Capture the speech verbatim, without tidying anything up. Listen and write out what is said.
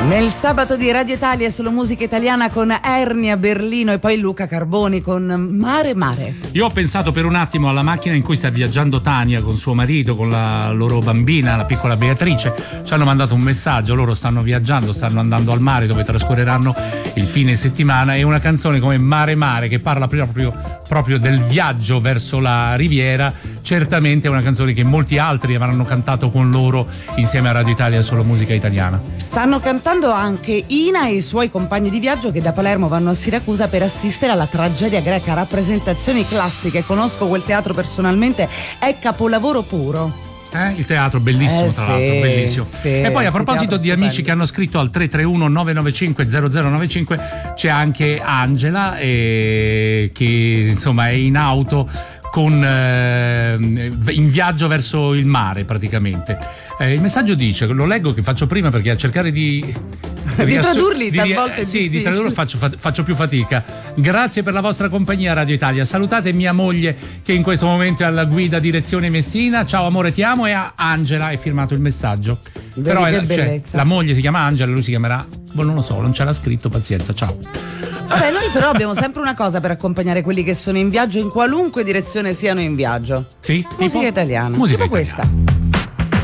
Nel sabato di Radio Italia solo musica italiana con Ernia Berlino e poi Luca Carboni con Mare Mare. Io ho pensato per un attimo alla macchina in cui sta viaggiando Tania con suo marito, con la loro bambina, la piccola Beatrice. Ci hanno mandato un messaggio, loro stanno viaggiando, stanno andando al mare dove trascorreranno il fine settimana, e una canzone come Mare Mare che parla proprio, proprio del viaggio verso la riviera, certamente è una canzone che molti altri avranno cantato con loro insieme a Radio Italia solo musica italiana. Stanno cantando anche Ina e i suoi compagni di viaggio che da Palermo vanno a Siracusa per assistere alla tragedia greca, rappresentazioni classiche. Conosco quel teatro personalmente, è capolavoro puro. Eh, il teatro bellissimo, eh, tra sì, l'altro bellissimo. Sì, e poi a proposito di stupendo. amici che hanno scritto al tre tre uno nove nove cinque zero zero nove cinque, c'è anche Angela eh, che insomma è in auto con eh, in viaggio verso il mare praticamente. Eh, il messaggio dice, lo leggo che faccio prima perché a cercare di di tradurli di, talvolta è sì, di difficile. tradurlo faccio, faccio più fatica. Grazie per la vostra compagnia Radio Italia, salutate mia moglie che in questo momento è alla guida direzione Messina, ciao amore ti amo, e a Angela è firmato il messaggio. Vedi però che è, cioè, bellezza. la moglie si chiama Angela, lui si chiamerà, boh, non lo so, non c'era scritto, pazienza, ciao. Vabbè, noi però abbiamo sempre una cosa per accompagnare quelli che sono in viaggio in qualunque direzione siano in viaggio. Sì, Musica tipo? italiana. Musica tipo italiana. questa.